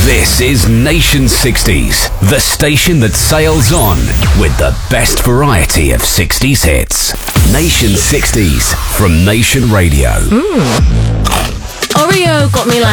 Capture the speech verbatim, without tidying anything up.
This is Nation sixties, the station that sails on with the best variety of sixties hits. Nation sixties from Nation Radio. Mm. Oreo got me like